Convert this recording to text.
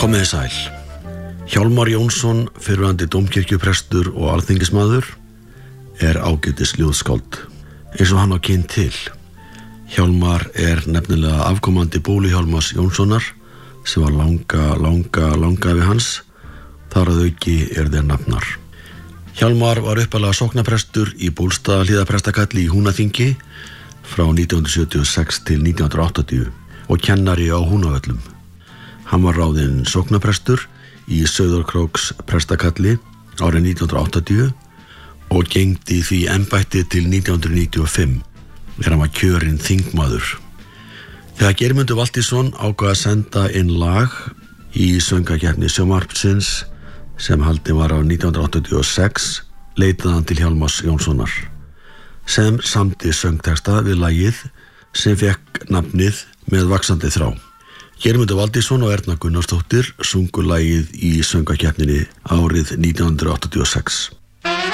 Komiði sæl. Hjálmar Jónsson, fyrrverandi dómkirkjuprestur og alþingismaður, ágætis ljóðskáld, eins og hann á kyn til. Hjálmar nefnilega afkomandi Bólu Hjálmars Jónssonar, sem var langafi hans, þar að auki þeir nafnar. Hjálmar var uppalega sóknarprestur í Bólstaðarhlíðarprestakalli í Húnaþingi frá 1976 til 1980 og kennari á Húnavöllum. Hann var ráðinn sóknarprestur í Sauðárkróks prestakalli árið 1980 og gegndi því embætti til 1995 þegar hann var kjörinn þingmaður. Þegar Geirmundur Valtýsson ákvað að senda inn lag í söngvakeppni sjónvarpsins sem haldin var á 1986 leitaði hann til Hjálmars Jónssonar sem samdi söngtexta við lagið sem fekk nafnið Með vaxandi þrá. Geirmundur Valtýsson og Erna Gunnarsdóttir sungu lagið í söngvakeppninni árið 1986.